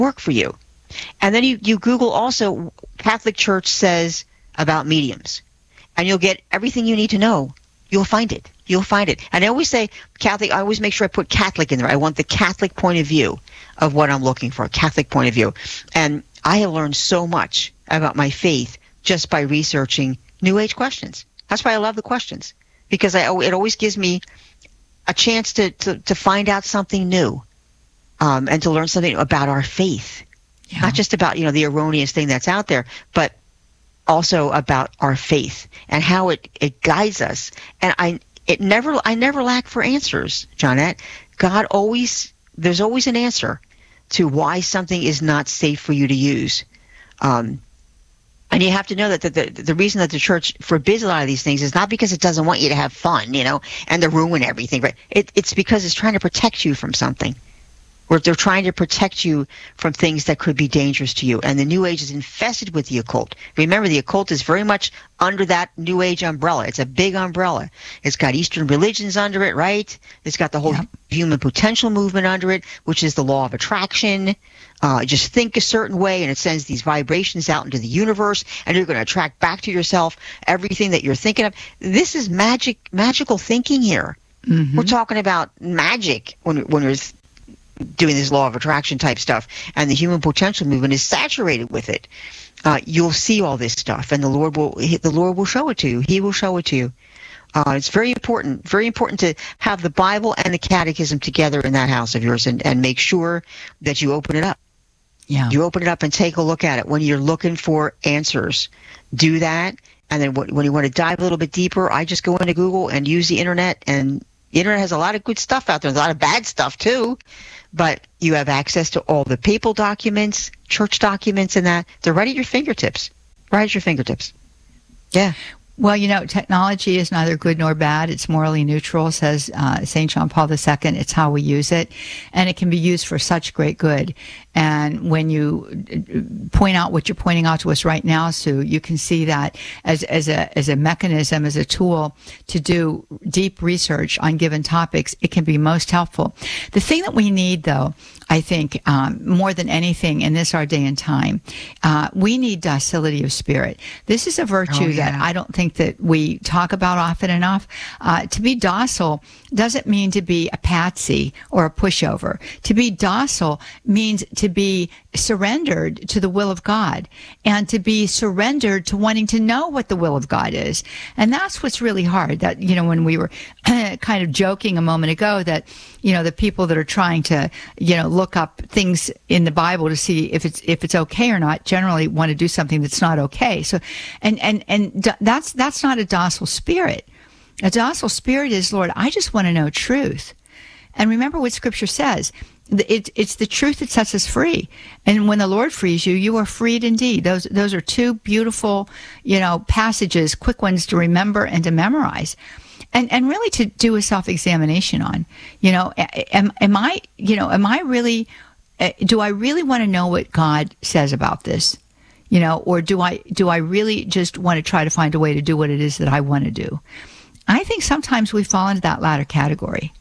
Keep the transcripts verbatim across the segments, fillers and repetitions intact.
work for you. And then you, you Google also Catholic Church says about mediums, and you'll get everything you need to know. You'll find it. You'll find it. And I always say Catholic, I always make sure I put Catholic in there. I want the Catholic point of view of what I'm looking for, a Catholic point of view. And I have learned so much about my faith just by researching New Age questions. That's why I love the questions, because I, it always gives me a chance to, to, to find out something new, um, and to learn something about our faith. Yeah. Not just about, you know, the erroneous thing that's out there, but also about our faith and how it, it guides us. And I it never I never lack for answers, Johnette. God always there's always an answer to why something is not safe for you to use. Um, and you have to know that the, the the reason that the church forbids a lot of these things is not because it doesn't want you to have fun, you know, and to ruin everything, right? It, it's because it's trying to protect you from something. Or they're trying to protect you from things that could be dangerous to you. And the New Age is infested with the occult. Remember, the occult is very much under that New Age umbrella. It's a big umbrella. It's got Eastern religions under it, right? It's got the whole yep. human potential movement under it, which is the law of attraction. Uh, just think a certain way, and it sends these vibrations out into the universe, and you're going to attract back to yourself everything that you're thinking of. This is magic, magical thinking here. Mm-hmm. We're talking about magic when when we're doing this law of attraction type stuff, and the human potential movement is saturated with it. Uh, you'll see all this stuff, and the Lord will the Lord will show it to you. He will show it to you. Uh, it's very important, very important to have the Bible and the Catechism together in that house of yours, and, and make sure that you open it up. Yeah, you open it up and take a look at it when you're looking for answers. Do that, and then when you want to dive a little bit deeper, I just go into Google and use the internet, and the internet has a lot of good stuff out there. There's a lot of bad stuff too. But you have access to all the papal documents, church documents, and that. They're right at your fingertips. Right at your fingertips. Yeah. Well, you know, technology is neither good nor bad. It's morally neutral, says uh, Saint John Paul the Second. It's how we use it. And it can be used for such great good. And when you point out what you're pointing out to us right now, Sue, you can see that as, as a as a mechanism, as a tool to do deep research on given topics, it can be most helpful. The thing that we need, though, I think, um, more than anything in this our day and time, uh, we need docility of spirit. This is a virtue oh, yeah. that I don't think that we talk about often enough. Uh, to be docile doesn't mean to be a patsy or a pushover. To be docile means to be surrendered to the will of God, and to be surrendered to wanting to know what the will of God is. And that's what's really hard. That, you know, when we were kind of joking a moment ago that, you know, the people that are trying to, you know, look up things in the Bible to see if it's if it's okay or not generally want to do something that's not okay. So, and and and that's that's not a docile spirit. A docile spirit is, Lord, I just want to know truth. And remember what Scripture says. It, it's the truth that sets us free. And when the Lord frees you, you are freed indeed. Those those are two beautiful, you know, passages, quick ones to remember and to memorize. And and really to do a self-examination on. You know, am am I, you know, am I really, do I really want to know what God says about this? You know, or do I do I really just want to try to find a way to do what it is that I want to do? I think sometimes we fall into that latter category.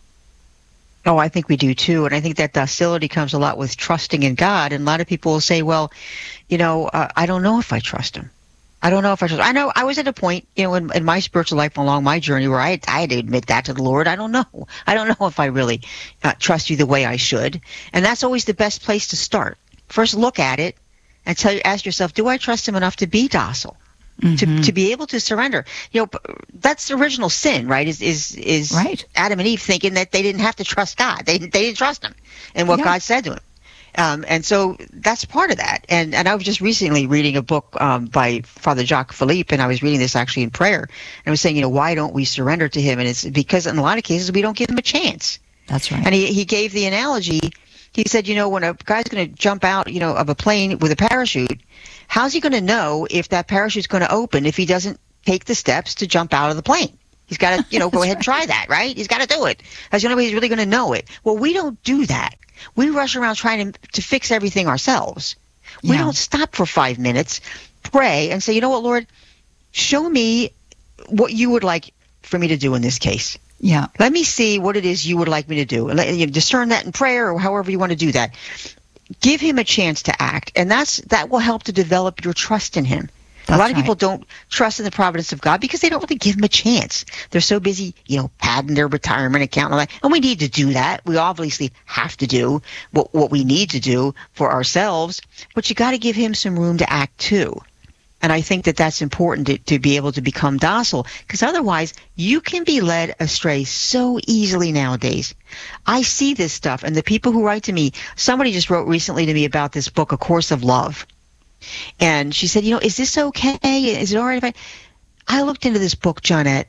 Oh, I think we do too. And I think that docility comes a lot with trusting in God. And a lot of people will say, well, you know, uh, I don't know if I trust him. I don't know if I trust him. I know I was at a point, you know, in, in my spiritual life along my journey where I, I had to admit that to the Lord. I don't know. I don't know if I really uh, trust you the way I should. And that's always the best place to start. First, look at it and tell you, ask yourself, do I trust him enough to be docile? Mm-hmm. To to be able to surrender, you know, that's the original sin, right? Is is is right. Adam and Eve thinking that they didn't have to trust God, they they didn't trust him, and what yeah. God said to him, um, and so that's part of that. And and I was just recently reading a book um, by Father Jacques Philippe, and I was reading this actually in prayer, and I was saying, you know, why don't we surrender to him? And it's because in a lot of cases we don't give him a chance. That's right. And he he gave the analogy. He said, you know, when a guy's going to jump out, you know, of a plane with a parachute, how's he going to know if that parachute's going to open if he doesn't take the steps to jump out of the plane? He's got to, you know, go ahead and try that, right? He's got to do it. That's the only way he's really going to know it. Well, we don't do that. We rush around trying to, to fix everything ourselves. We yeah. don't stop for five minutes, pray, and say, you know what, Lord, show me what you would like for me to do in this case. Yeah. Let me see what it is you would like me to do. And let, you know, discern that in prayer or however you want to do that. give him a chance to act, and that's that will help to develop your trust in him. That's a lot of right. people don't trust in the providence of God because they don't really give him a chance. They're so busy, you know, padding their retirement account and all that. And we need to do that. We obviously have to do what, what we need to do for ourselves, but you got to give him some room to act too. And I think that that's important to, to be able to become docile, because otherwise you can be led astray so easily nowadays. I see this stuff, and the people who write to me, somebody just wrote recently to me about this book, A Course of Love. And she said, you know, is this okay? Is it all right if I... I looked into this book, Johnette.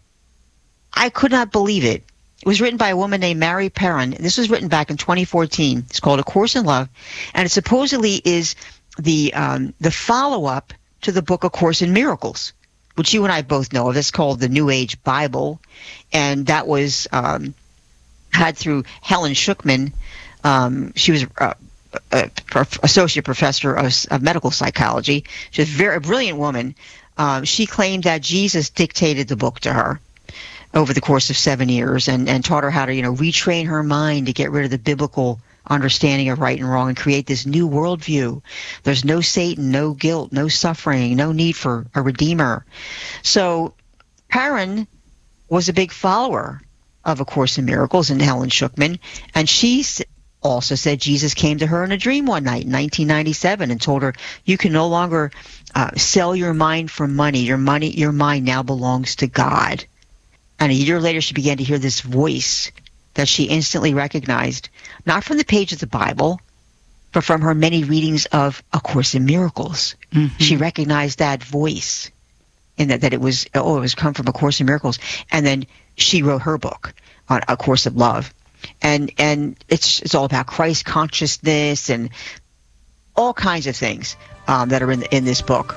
I could not believe it. It was written by a woman named Mary Perrin. This was written back in twenty fourteen. It's called A Course in Love. And it supposedly is the um, the follow-up to the book A Course in Miracles, which you and I both know of. It's called the New Age Bible. And that was um, had through Helen Schucman. Um, she was... Uh, A prof, associate professor of, of medical psychology. She's a very brilliant woman. Um, she claimed that Jesus dictated the book to her over the course of seven years and, and taught her how to, you know, retrain her mind to get rid of the biblical understanding of right and wrong and create this new worldview. There's no Satan, no guilt, no suffering, no need for a redeemer. So Perrin was a big follower of A Course in Miracles and Helen Schucman, and she's also said Jesus came to her in a dream one night in nineteen ninety-seven and told her, you can no longer uh, sell your mind for money. Your money, your mind now belongs to God. And a year later, she began to hear this voice that she instantly recognized, not from the page of the Bible, but from her many readings of A Course in Miracles. Mm-hmm. She recognized that voice, and that, that it was, oh, it was come from A Course in Miracles. And then she wrote her book on A Course of Love. And and it's it's all about Christ consciousness and all kinds of things um, that are in in this book.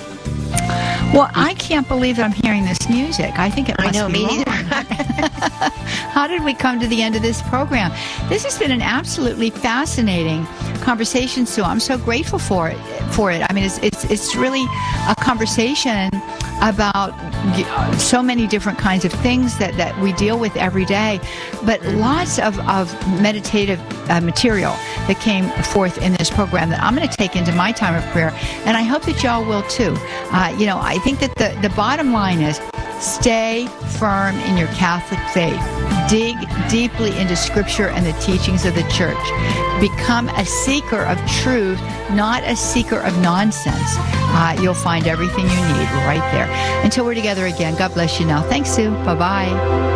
Well, I can't believe that I'm hearing this music. I think it must I know, be me wrong. neither. How did we come to the end of this program? This has been an absolutely fascinating conversation, Sue. I'm so grateful for it. For it, I mean, it's it's it's really a conversation about so many different kinds of things that, that we deal with every day, but lots of, of meditative uh, material that came forth in this program that I'm going to take into my time of prayer, and I hope that y'all will too. Uh, you know, I think that the, the bottom line is stay firm in your Catholic faith. Dig deeply into Scripture and the teachings of the Church. Become a seeker of truth, not a seeker of nonsense. Uh, you'll find everything you need right there. Until we're together again, God bless you now. Thanks, Sue. Bye-bye.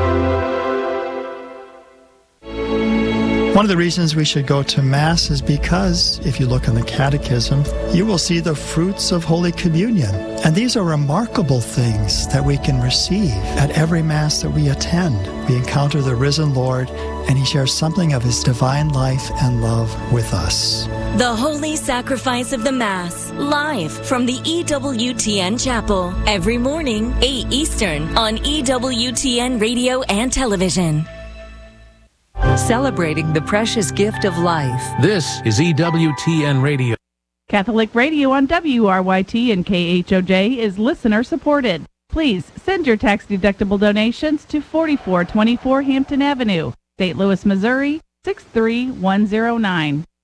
One of the reasons we should go to Mass is because, if you look in the Catechism, you will see the fruits of Holy Communion. And these are remarkable things that we can receive at every Mass that we attend. We encounter the risen Lord, and He shares something of His divine life and love with us. The Holy Sacrifice of the Mass, live from the E W T N Chapel, every morning, eight Eastern, on E W T N Radio and Television. Celebrating the precious gift of life. This is E W T N Radio. Catholic Radio on W R Y T and K H O J is listener supported. Please send your tax-deductible donations to forty-four twenty-four Hampton Avenue, Saint Louis, Missouri, six three one zero nine.